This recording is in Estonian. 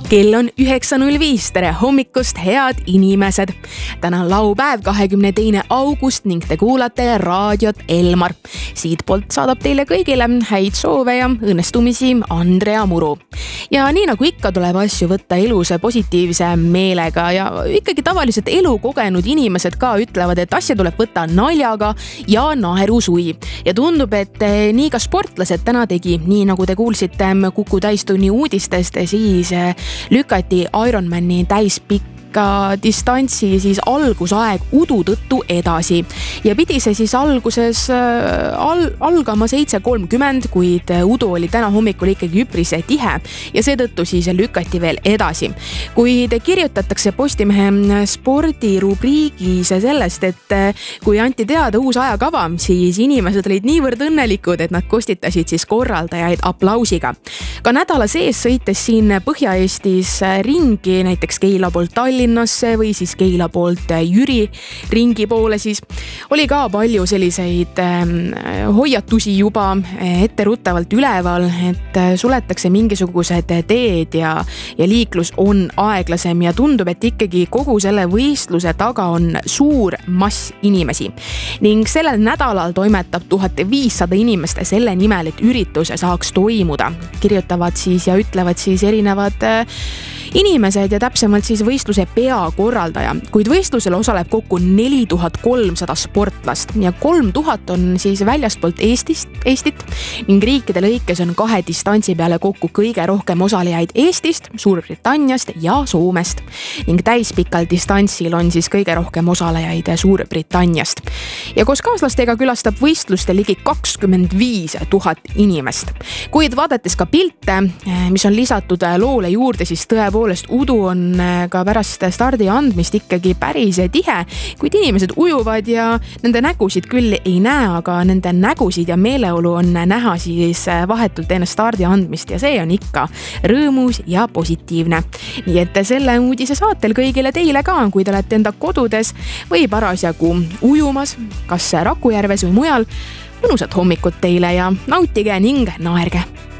Kell on 9.05, tere hommikust, head inimesed! Täna on laupäev, 22. august ning te kuulate raadiot Elmar. Siitpoolt saadab teile kõigile häid soove ja õnnestumisi Andrea Muru. Ja nii nagu ikka tuleb asju võtta elus positiivse meelega ja ikkagi tavaliselt elu kogenud inimesed ka ütlevad, et asja tuleb võtta naljaga ja naerusui. Ja tundub, et nii ka sportlased täna tegi, nii nagu te kuulsite Kuku täistunni uudistest, siis lükati Ironmani täispikka distantsi siis algusaeg udu tõttu edasi. Ja pidi see siis alguses algama 7.30, kuid udu oli täna hommikul ikkagi üpris tihe ja seetõttu siis lükati veel edasi. Kuid kirjutatakse Postimehe spordirubriigis sellest, et kui anti teada uus ajakava, siis inimesed olid niivõrd õnnelikud, et nad kostitasid siis korraldajaid aplausiga. Ka nädala sees sõites siin Põhja-Eestis ringi, näiteks Keila poolt Tallinnasse või siis Keila poolt Jüri ringi poole, siis oli ka palju selliseid hoiatusi juba etteruttavalt üleval, et suletakse mingisugused teed ja liiklus on aeglasem ja tundub, et ikkagi kogu selle võistluse taga on suur mass inimesi. Ning sellel nädalal toimetab 1500 inimest selle nimel, et üritus saaks toimuda. Kirjutavad siis ja ütlevad siis erinevad inimesed ja täpsemalt siis võistluse peakorraldaja, kuid võistlusel osaleb kokku 4300 sportlast ja 3000 on siis väljastpoolt Eestit ning riikide lõikes on 2 distantsi peale kokku kõige rohkem osalejaid Eestist, Suurbritanniast ja Soomest ning täispikal distantsil on siis kõige rohkem osalejaid Suurbritanniast. Ja koos kaaslastega külastab võistlust ligi 25 000 inimest. Kuid vaadates ka pilte, mis on lisatud loole juurde, siis tõepoolest udu on ka pärast stardi andmist ikkagi päris tihe, kuid inimesed ujuvad ja nende nägusid küll ei näe, aga nende nägusid ja meeleolu on näha siis vahetult enne stardi andmist ja see on ikka rõõmus ja positiivne. Nii et selle uudise saatel kõigile teile ka, kui te olete enda kodudes või parasjagu ujumas, kas Rakujärves või mujal, mõnusat hommikut teile ja nautige ning naerge!